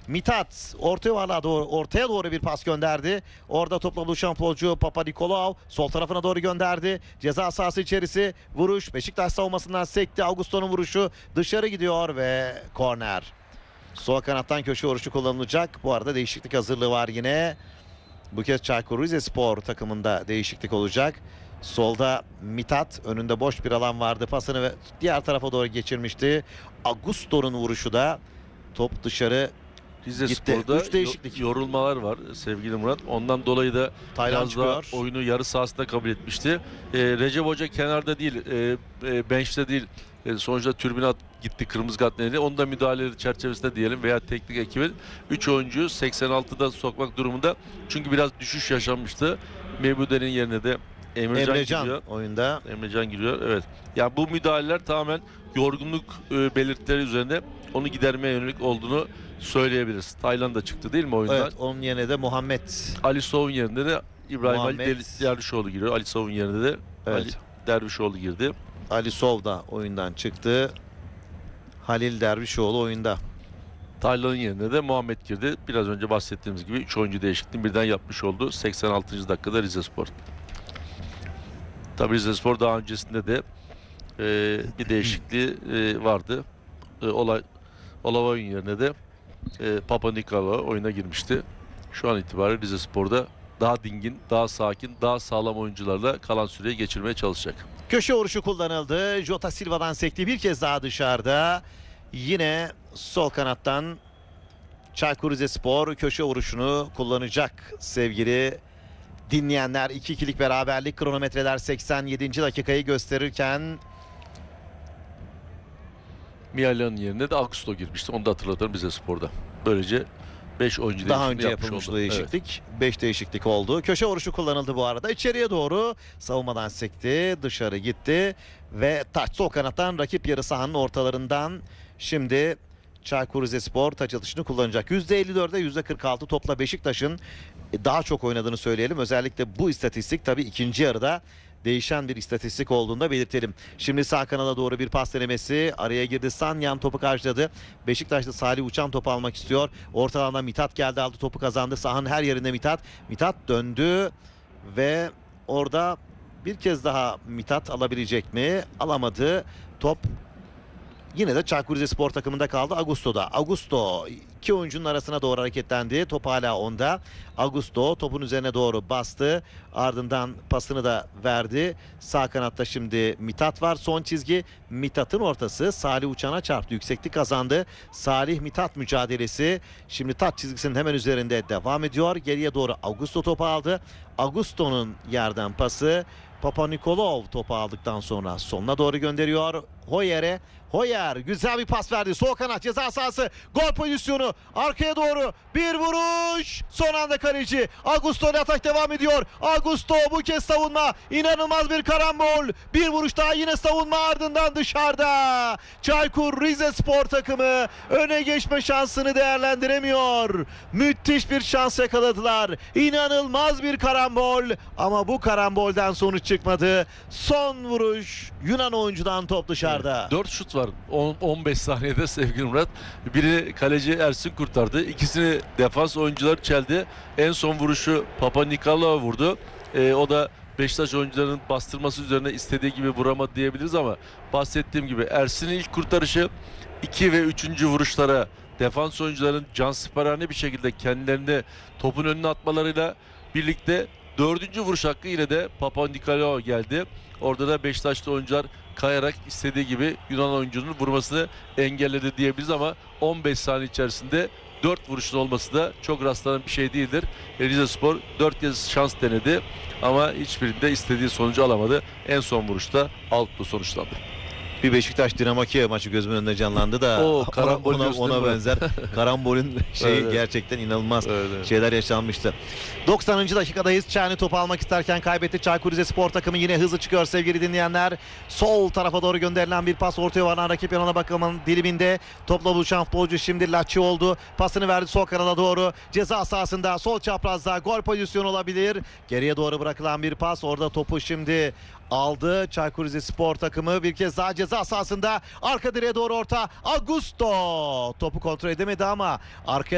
Mithat ortaya doğru bir pas gönderdi. Orada topla buluşan futbolcu Papanikolaou sol tarafına doğru gönderdi. Ceza sahası içerisi vuruş. Beşiktaş savunmasından sekti. Augusto'nun vuruşu dışarı gidiyor ve korner. Sol kanattan köşe vuruşu kullanılacak. Bu arada değişiklik hazırlığı var yine. Bu kez Çaykur Rizespor takımında değişiklik olacak. Solda Mithat, önünde boş bir alan vardı. Pasını ve diğer tarafa doğru geçirmişti. Augusto'nun vuruşu da top dışarı Rizespor'da Üç değişiklik. yorulmalar var sevgili Murat. Ondan dolayı da Taylan biraz daha çıkıyor. oyunu yarı sahasında kabul etmişti. Recep Hoca kenarda değil, bench'te değil. Sonuçta tribüne gitti kırmızı kart nedeniyle. Onu da müdahaleleri çerçevesinde diyelim veya teknik ekibin 3 oyuncuyu 86'da sokmak durumunda. Çünkü biraz düşüş yaşanmıştı. Mevlüt'ün yerine de Emrecan giriyor. Oyunda. Emrecan giriyor. Evet. Ya bu müdahaleler tamamen yorgunluk belirtileri üzerinde onu gidermeye yönelik olduğunu söyleyebiliriz. Taylan da çıktı değil mi oyundan? Evet, onun yerine de Muhammed. Ali Sov'un yerine de İbrahim Muhammed. Ali Dervişoğlu giriyor. Ali Sov'un yerine de Evet. Ali Dervişoğlu girdi. Ali Sov da oyundan çıktı. Halil Dervişoğlu oyunda. Taylan'ın yerine de Muhammed girdi. Biraz önce bahsettiğimiz gibi 3 oyuncu değişikliğini birden yapmış oldu. 86. dakikada Rizespor. Tabii Rizespor daha öncesinde de bir değişikliği vardı. Olavayo'nun yerine de Papanikolaou oyuna girmişti. Şu an itibariyle Rizespor'da daha dingin, daha sakin, daha sağlam oyuncularla kalan süreyi geçirmeye çalışacak. Köşe vuruşu kullanıldı. Jota Silva'dan sekti, bir kez daha dışarıda. Yine sol kanattan Çaykur Rizespor köşe vuruşunu kullanacak sevgili dinleyenler. 2-2'lik beraberlik, kronometreler 87. dakikayı gösterirken Mialan'ın yerine de Augusto girmişti. Onu da hatırlatalım Rizespor'da. Böylece 5 oyuncu daha değişikliği önce yapmış yapılmış oldu. değişiklik. 5 değişiklik oldu. Köşe vuruşu kullanıldı bu arada. İçeriye doğru savunmadan sekti. Dışarı gitti. Ve taç sol kanattan rakip yarı sahanın ortalarından şimdi Çaykur Rizespor taç atışını kullanacak. %54'e %46 topla Beşiktaş'ın daha çok oynadığını söyleyelim. Özellikle bu istatistik tabii ikinci yarıda değişen bir istatistik olduğunda belirtelim. Şimdi sağ kanala doğru bir pas denemesi. Araya girdi. Sanyan topu karşıladı. Beşiktaş'ta Salih Uçan topu almak istiyor. Orta alanda Mithat geldi, aldı topu, kazandı. Sahanın her yerinde Mithat. Mithat döndü ve orada bir kez daha Mithat alabilecek mi? Alamadı. Top yine de Çaykur Rizespor takımında kaldı. Augusto'da. Augusto iki oyuncunun arasına doğru hareketlendi. Top hala onda. Augusto topun üzerine doğru bastı. Ardından pasını da verdi. Sağ kanatta şimdi Mithat var. Son çizgi. Mithat'ın ortası Salih Uçan'a çarptı. Yükseklik kazandı. Salih Mithat mücadelesi. Şimdi taç çizgisinin hemen üzerinde devam ediyor. Geriye doğru Augusto topu aldı. Augusto'nun yerden pası. Papanikolaou topu aldıktan sonra sonuna doğru gönderiyor. Hoyer güzel bir pas verdi. Sol kanat ceza sahası. Gol pozisyonu. Arkaya doğru bir vuruş. Son anda kaleci. Augusto ile atak devam ediyor. Augusto bu kez savunma. İnanılmaz bir karambol. Bir vuruş daha, yine savunma, ardından dışarıda. Çaykur Rizespor takımı öne geçme şansını değerlendiremiyor. Müthiş bir şans yakaladılar. İnanılmaz bir karambol. Ama bu karambolden sonuç çıkmadı. Son vuruş Yunan oyuncudan, top dışarıda. 4 şut var 15 saniyede sevgili Murat. Biri kaleci Ersin kurtardı. İkisini defans oyuncuları çeldi. En son vuruşu Papanikolaou vurdu. O da Beşiktaş oyuncularının bastırması üzerine istediği gibi vuramadı diyebiliriz ama bahsettiğim gibi Ersin'in ilk kurtarışı 2 ve 3. vuruşlara defans oyuncuların cansiperane bir şekilde kendilerini topun önüne atmalarıyla birlikte 4. vuruş hakkı ile de Papanikolaou geldi. Orada da Beşiktaşlı oyuncular kayarak istediği gibi Yunan oyuncunun vurmasını engelledi diyebiliriz ama 15 saniye içerisinde 4 vuruşun olması da çok rastlanan bir şey değildir. Rizespor 4 kez şans denedi ama hiçbirinde istediği sonucu alamadı. En son vuruşta out'la sonuçlandı. Bir Beşiktaş Dinamo Kiev maçı gözümün önünde canlandı da karambol ona benzer karambolün Evet. gerçekten inanılmaz Öyle. şeyler yaşanmıştı. 90. dakikadayız. Çağni topu almak isterken kaybetti. Çaykur Rizespor takımı yine hızlı çıkıyor sevgili dinleyenler. Sol tarafa doğru gönderilen bir pas, ortaya varan rakip yanına bakımın diliminde. Topla buluşan futbolcu şimdi Laçi oldu. Pasını verdi sol kanala doğru. Ceza sahasında sol çaprazda gol pozisyonu olabilir. Geriye doğru bırakılan bir pas. Orada topu şimdi aldı Çaykur Rizespor takımı. Bir kez daha ceza sahasında arka direğe doğru orta. Augusto topu kontrol edemedi ama arkaya